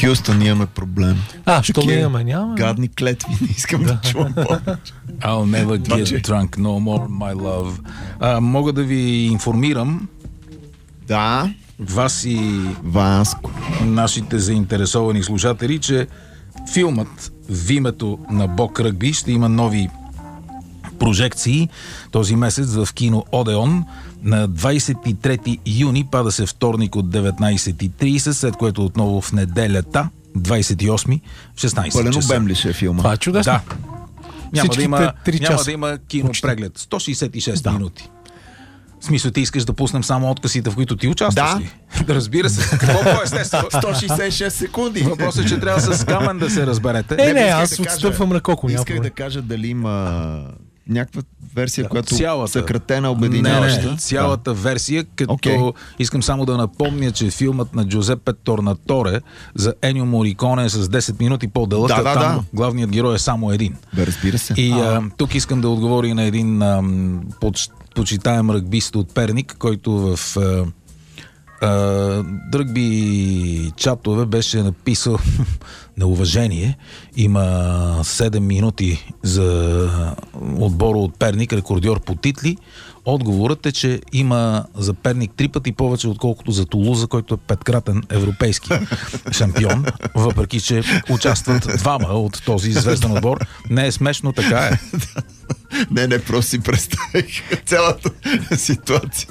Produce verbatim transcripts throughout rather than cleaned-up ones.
Хюстън, имаме проблем. А, що да имаме? Няма. Гадни клетви, не искам да чувам повече. I'll never get drunk no more, my love. А, мога да ви информирам, Да. вас и Васко. нашите заинтересовани слушатели, че филмът в името на Боб Ръгби ще има нови прожекции този месец в кино Одеон. На двадесет и трети юни пада се вторник от деветнайсет и трийсет, след което отново в неделята, двадесет и осми, в шестнайсет Пълен часа. обем ли ще е филма? Това е чудесно. Да. Няма да, има, три няма часа. да има кинопреглед. сто шейсет и шест да. минути. В смисъл, ти искаш да пуснем само откъсите, в които ти участваш Да. ли? Да, разбира се. Какво по-естествено? сто шейсет и шест секунди. Въпросът е, че трябва с камен да се разберете. Е, не, исках аз да отстъпвам на Коко. Исках да кажа дали има някаква версия, Да, която цялата. съкратена, Не, обединяваща. не, цялата версия, като Okay. искам само да напомня, че филмът на Джузепе Торнаторе за Енио Мориконе е с десет минути по-дълъг, Да, а да, там да. главният герой е само един. Бе, разбира се. И а, тук искам да отговоря на един а, поч, почитаем ръгбист от Перник, който в а, а, ръгби чатове беше написал на уважение. Има седем минути за отбора от Перник, рекордьор по титли. Отговорът е, че има за Перник три пъти повече, отколкото за Тулуза, който е петкратен европейски шампион, въпреки че участват двама от този звезден отбор. Не е смешно, така е. Не, не, просто си представих цялата ситуация.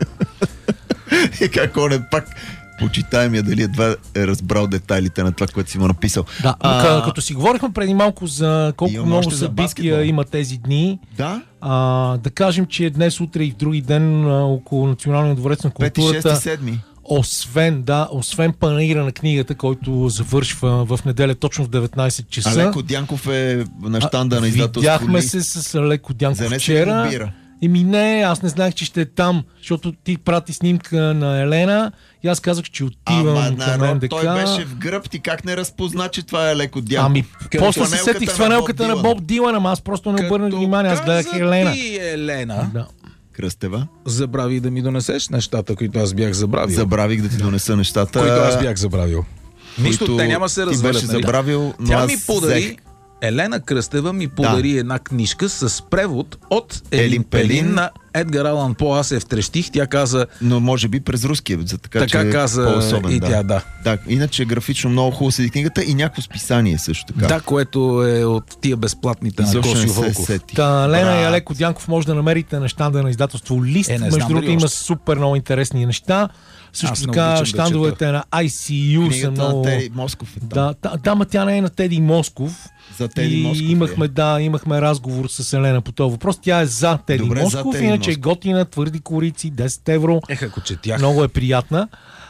И как он е пак почитаемия, дали едва е разбрал детайлите на това, което си му написал. Да, а, като си говорихме преди малко за колко имам много още за събития баскетбол. има тези дни, Да? а, да кажем, че днес, утре и в други ден а, около Националния дворец на Пети, културата, шести, седми. освен, да, освен панаира на книгата, който завършва в неделя точно в деветнайсет часа. Алеко Дянков е на щанда на издателство. Видяхме Лист. се с Алеко Дянков Занесе ли вчера. го бира? Еми не, аз не знаех, че ще е там, защото ти прати снимка на Елена и аз казах, че отивам Ама към народ, НДК. той беше в гръб, ти как не разпозна, че това е Алеко Дянков? Ами, после се фланелката сетих с на фанелката Боб на Дилан. Боб Дилан, ама аз просто не обърнах внимание, аз гледах Каза Елена. ти, Елена, Да. Кръстева. забрави да ми донесеш нещата, които аз бях забравил. Забравих да ти донеса нещата. Които аз бях забравил. Нищо, които те няма да се ти развалят. беше нали? забравил, но Тя аз ми подари, взех. Елена Кръстева ми подари Да. една книжка с превод от Елин, Елин Пелин, Пелин на Едгар Алан По. Аз се втрещих, тя каза, Но може би през руския, за така, така че каза е по-особен. и тя, да. Да, иначе графично много хубаво седи книгата и някакво списание също така. Да, което е от тия безплатните на Изобщо не Косио се Вълков. сети. Та, Лена Брат. и Алеко Дянков може да намерите на щанда на издателство Лист. Е, не Между знам другото дали има още. супер много интересни неща. Също Аз не така обичам да щандовете на Ай Си Ю са Книгата много... на Тери Москов е там. Да, да, да, ма тя не е на Теди Москов. За Теди и Москов имахме, е. да, имахме разговор с Елена по този въпрос. Тя е за Теди Добре, за Москов, Теди иначе е Москов. готина, твърди корици, десет евро. Ех, ако четях. Много е приятна.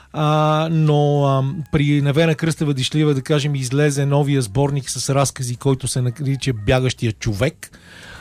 А, но а, при Невена Кръстева Дишлива, да кажем, излезе новия сборник с разкази, който се нарича Бягащия човек.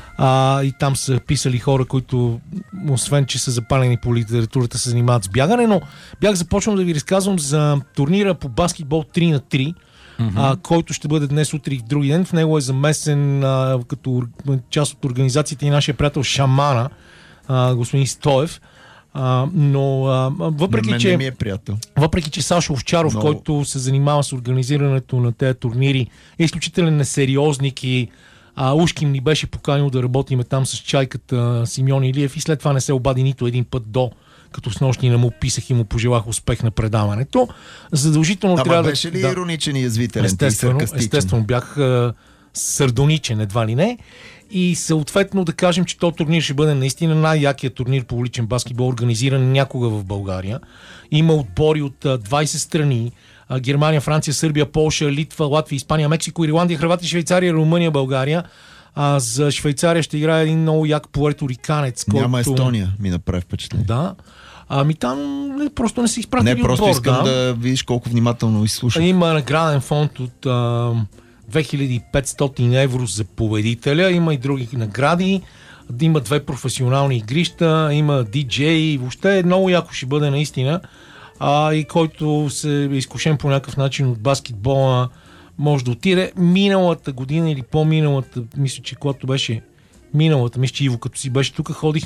А, и там са писали хора, които, освен че са запалени по литературата, се занимават с бягане, но бях започнал да ви разказвам за турнира по баскетбол три на три, mm-hmm. а, който ще бъде днес, утре и в други ден. В него е замесен а, като част от организацията и нашия приятел Шамана, а, господин Стоев. А, но а, въпреки, На мен че не ми е приятел. въпреки, че Сашо Овчаров, Много. който се занимава с организирането на тези турнири, е изключителен несериозник и а, Ушким ни беше поканил да работиме там с чайката Симеон Илиев и след това не се обади нито един път до, като с нощни не му писах и му пожелах успех на предаването. Задължително Ама трябва беше ли да... ироничен и язвителен? Естествено, и саркастичен? естествено бях а, сардоничен, едва ли не. И съответно да кажем, че този турнир ще бъде наистина най-якият турнир по уличен баскетбол, организиран някога в България. Има отбори от а, двайсет страни. А, Германия, Франция, Сърбия, Полша, Литва, Латвия, Испания, Мексико, Ирландия, Хърватия, Швейцария, Румъния, България. А за Швейцария ще играе един много як пуерториканец, който... Няма Естония, ми направи впечатление. Да. Ами там не, просто не са изпратили Не, просто отбор. искам да. да видиш колко внимателно изслушах. Има награден фонд от а, две хиляди и петстотин евро за победителя. Има и други награди. Има две професионални игрища. Има диджей. Въобще много яко ще бъде наистина. А, и който се е изкушен по някакъв начин от баскетбола, може да отиде. Миналата година или по-миналата, мисля, че когато беше миналата, мисля, че Иво, като си беше тук, ходих